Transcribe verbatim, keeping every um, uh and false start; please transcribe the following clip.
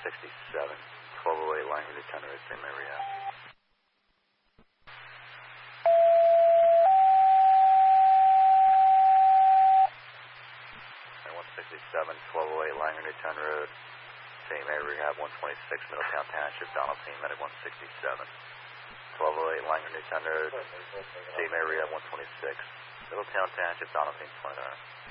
sixty-seven, twelve oh eight Langer Newtown Road, Saint Mary Rehab. one sixty-seven, twelve oh eight Langer Newtown Road, Saint Mary Rehab, one twenty-six, Middletown Township, Donaldson, medic one sixty-seven. twelve oh eight Langer Newtown Road, Saint Mary Rehab, one twenty-six, Middletown Township, Donaldson, twenty-nine.